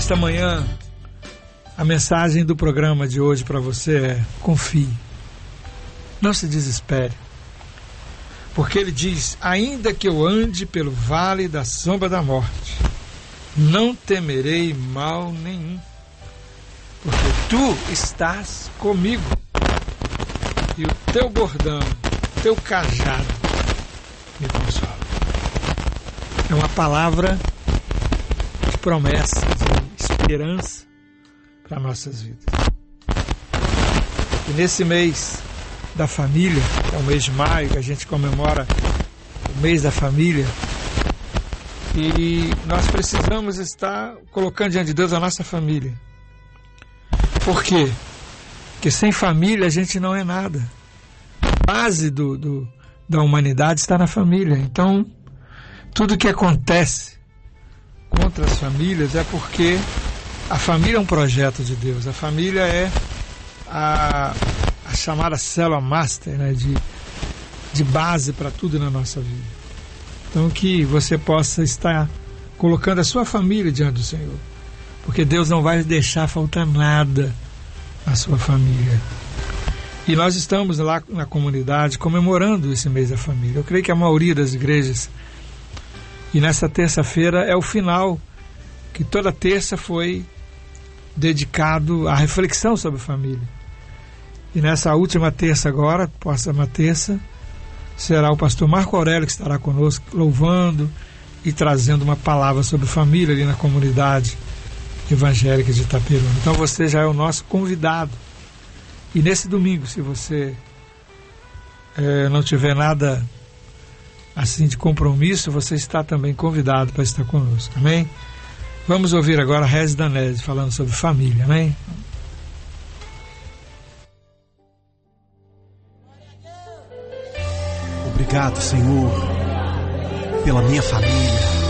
Nesta manhã, a mensagem do programa de hoje para você é: confie, não se desespere, porque ele diz: ainda que eu ande pelo vale da sombra da morte, não temerei mal nenhum, porque tu estás comigo, e o teu bordão, o teu cajado me consola. É uma palavra de promessa, de esperança para nossas vidas. E nesse mês da família, que é o mês de maio, que a gente comemora o mês da família, e nós precisamos estar colocando diante de Deus a nossa família. Por quê? Porque sem família a gente não é nada. A base da humanidade está na família. Então, tudo que acontece contra as famílias é porque a família é um projeto de Deus. A família é a chamada célula master, né, de base para tudo na nossa vida. Então, que você possa estar colocando a sua família diante do Senhor, porque Deus não vai deixar faltar nada à sua família. E nós estamos lá na comunidade comemorando esse mês da família. Eu creio que a maioria das igrejas, e nessa terça-feira é o final, que toda terça foi dedicado à reflexão sobre família. E nessa última terça agora, próxima terça, será o pastor Marco Aurélio que estará conosco, louvando e trazendo uma palavra sobre família ali na comunidade evangélica de Itaperuna. Então você já é o nosso convidado. E nesse domingo, se você não tiver nada assim de compromisso, você está também convidado para estar conosco. Amém? Vamos ouvir agora a Rezi Danese falando sobre família. Amém? Obrigado, Senhor, pela minha família.